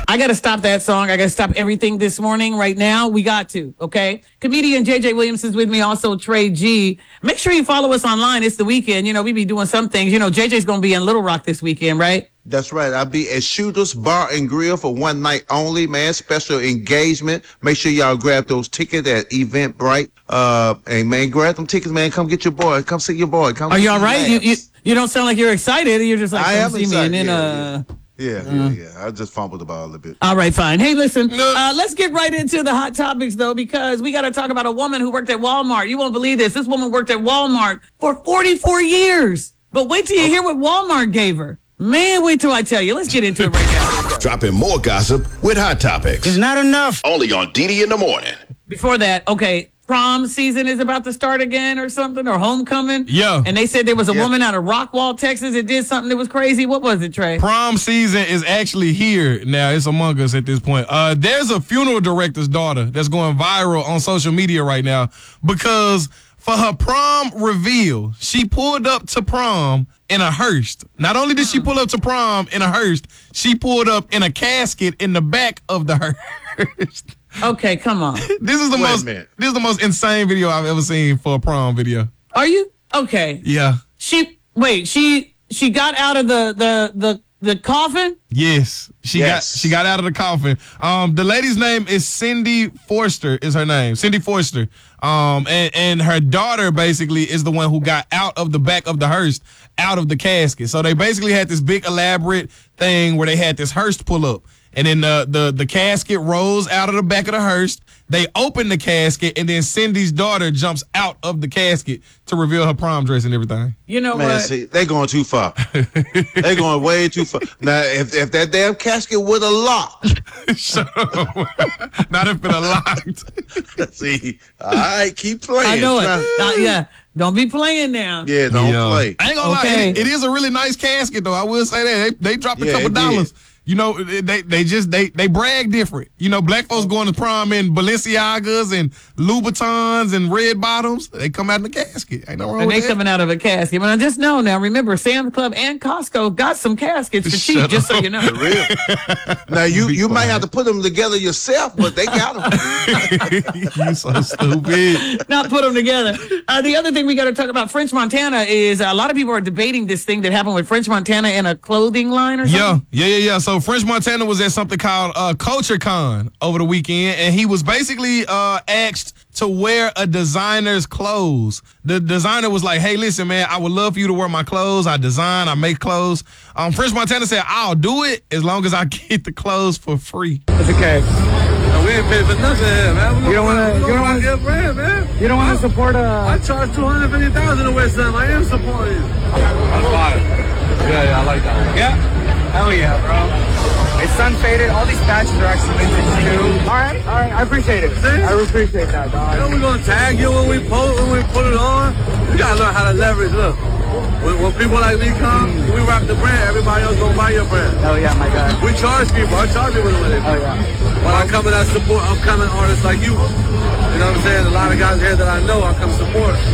I got to stop that song. I got to stop everything this morning right now. We got to, okay? Comedian JJ Williams is with me, also Trey G. Make sure you follow us online. It's the weekend. You know, we be doing some things. You know, JJ's going to be in Little Rock this weekend, right? That's right. I'll be at Shooters Bar and Grill for one night only, man. Special engagement. Make sure y'all grab those tickets at Eventbrite. And man, grab them tickets, man. Come get your boy. Come see your boy. Come. Are you all right? You don't sound like you're excited. You're just like, I am see excited. me, and then Yeah. I just fumbled the ball a little bit. All right, fine. Hey, listen, let's get right into the hot topics, though, because we got to talk about a woman who worked at Walmart. You won't believe this. This woman worked at Walmart for 44 years. But wait till you hear what Walmart gave her. Man, wait till I tell you. Let's get into it right now. Dropping more gossip with Hot Topics. It's not enough. Only on DD in the Morning. Before that, okay, prom season is about to start again or something, or homecoming. Yeah. And they said there was a woman out of Rockwall, Texas that did something that was crazy. What was it, Trey? Prom season is actually here now. It's among us at this point. There's a funeral director's daughter that's going viral on social media right now because for her prom reveal, she pulled up to prom in a hearse. Not only did she pull up to prom in a hearse, she pulled up in a casket in the back of the hearse. Okay, come on. This is the most insane video I've ever seen for a prom video. Are you? Okay. Yeah. She got out of the coffin? Yes. She got out of the coffin. The lady's name is Cindy Forster is her name. Cindy Forster. And her daughter basically is the one who got out of the back of the hearse, out of the casket. So they basically had this big elaborate thing where they had this hearse pull up. And then the casket rolls out of the back of the hearse. They open the casket, and then Cindy's daughter jumps out of the casket to reveal her prom dress and everything. You know Man, what? see, they going too far. They going way too far. Now, if that damn casket would have locked. Shut up. Not if it locked. See, all right, keep playing. I know it. Yeah. Don't be playing now. Yeah, don't play. I ain't gonna lie. It is a really nice casket, though. I will say that. They dropped a couple dollars. You know, they brag different. You know, black folks going to prom in Balenciagas and Louboutins and red bottoms. They come out in the casket. Ain't no wrong with that. And they coming out of a casket. But I just know now, remember, Sam's Club and Costco got some caskets for cheap, just so you know. For real. Now, you might have to put them together yourself, but they got them. You so stupid. Not put them together. The other thing we got to talk about, French Montana, is a lot of people are debating this thing that happened with French Montana in a clothing line or something. Yeah. So French Montana was at something called Culture Con over the weekend, and he was basically asked to wear a designer's clothes. The designer was like, hey, listen, man, I would love for you to wear my clothes. I design, I make clothes. French Montana said, I'll do it as long as I get the clothes for free. It's okay. We ain't paid for nothing here, man. You don't want to get bread, man. You don't want to support I charge $250,000 to wear something. I am supporting you. That's fine. Yeah, I like that one. Yeah. Hell yeah, bro. It's sun faded. All these patches are actually vintage too. All right. I appreciate it. See? I appreciate that, dog. You know we're gonna tag you when we put it on. You gotta learn how to leverage. Look, when people like me come, we rock the brand. Everybody else gonna buy your brand. Hell yeah, my guy. We charge people. I charge people with it. Oh yeah. When I come and I support upcoming artists like you. You know what I'm saying? A lot of guys here that I know, I come support.